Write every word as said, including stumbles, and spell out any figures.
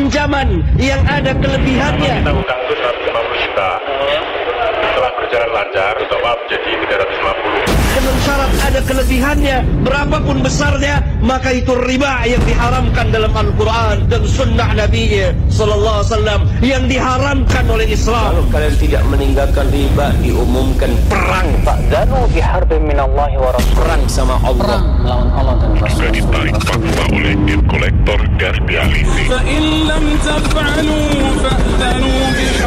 pinjaman yang ada kelebihannya. Kita utang itu seratus lima puluh juta. Setelah berjalan lancar, top up jadi tiga ratus lima puluh. Dengan syarat ada kelebihannya, berapapun besarnya, maka itu riba yang diharamkan dalam Al-Quran dan Sunnah Nabi Sallallahu Alaihi Wasallam yang diharamkan oleh Islam. Kalau kalian tidak meninggalkan riba, diumumkan perang. Fa'danu biharbin minallahi wa rasul. Perang sama Allah. Perang melawan Allah dan Rasul. Sudah ditarik fakta oleh tim kolektor gas dialisis.